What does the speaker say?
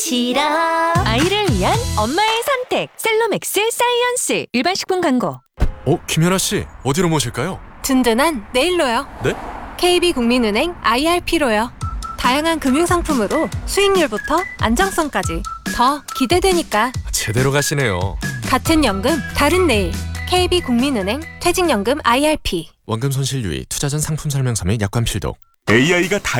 시럽. 아이를 위한 엄마의 선택 셀로맥스 사이언스. 일반 식품 광고. 김연아 씨, 어디로 모실까요? 든든한 내일로요. 네? KB국민은행 IRP로요. 다양한 금융상품으로 수익률부터 안정성까지 더 기대되니까. 제대로 가시네요. 같은 연금 다른 내일. KB국민은행 퇴직연금 IRP. 원금 손실 유의, 투자 전 상품 설명서 및 약관 필독. AI가